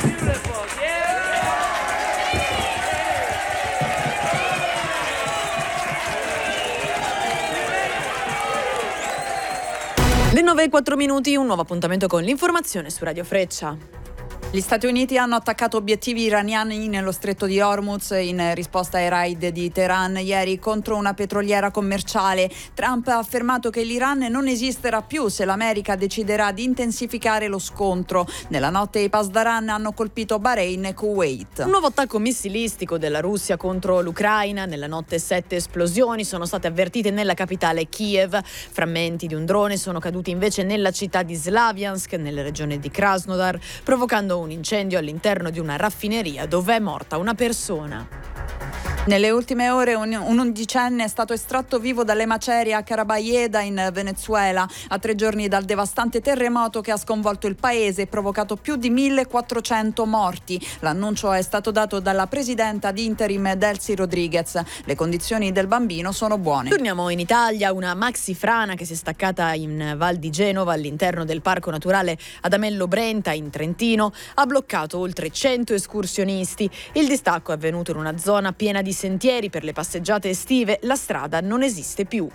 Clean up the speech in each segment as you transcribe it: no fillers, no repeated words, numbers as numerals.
Le 9:04, un nuovo appuntamento con l'informazione su Radio Freccia. Gli Stati Uniti hanno attaccato obiettivi iraniani nello stretto di Hormuz in risposta ai raid di Teheran ieri contro una petroliera commerciale. Trump ha affermato che l'Iran non esisterà più se l'America deciderà di intensificare lo scontro. Nella notte i Pasdaran hanno colpito Bahrain e Kuwait. Un nuovo attacco missilistico della Russia contro l'Ucraina. Nella notte 7 esplosioni sono state avvertite nella capitale Kiev. Frammenti di un drone sono caduti invece nella città di Slaviansk, nella regione di Krasnodar, provocando un incendio all'interno di una raffineria dove è morta una persona. Nelle ultime ore un undicenne è stato estratto vivo dalle macerie a Carabayeda in Venezuela, a 3 giorni dal devastante terremoto che ha sconvolto il paese e provocato più di 1.400 morti. L'annuncio è stato dato dalla presidenta di interim Delcy Rodriguez. Le condizioni del bambino sono buone. Torniamo in Italia. Una maxi frana che si è staccata in Val di Genova all'interno del parco naturale Adamello Brenta in Trentino ha bloccato oltre 100 escursionisti. Il distacco è avvenuto in una zona piena di sentieri per le passeggiate estive. La strada non esiste più.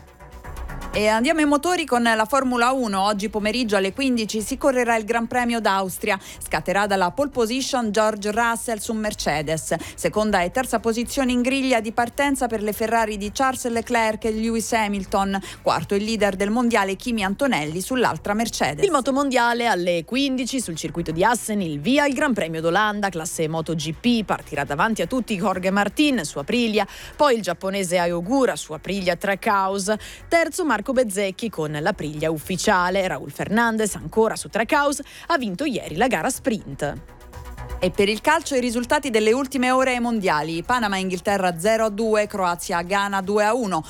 E andiamo ai motori con la Formula 1. Oggi pomeriggio alle 15 si correrà il Gran Premio d'Austria. Scatterà dalla pole position George Russell su Mercedes. Seconda e terza posizione in griglia di partenza per le Ferrari di Charles Leclerc e Lewis Hamilton. Quarto il leader del mondiale Kimi Antonelli sull'altra Mercedes. Il motomondiale alle 15 sul circuito di Assen, il via al Gran Premio d'Olanda, classe MotoGP. Partirà davanti a tutti Jorge Martin su Aprilia, poi il giapponese Ayogura su Aprilia Trackhouse. Terzo Marco Bezzecchi con l'Aprilia ufficiale. Raul Fernandez ancora su Trackhouse ha vinto ieri la gara sprint. E per il calcio i risultati delle ultime ore ai mondiali: Panama-Inghilterra 0-2, Croazia-Ghana 2-1,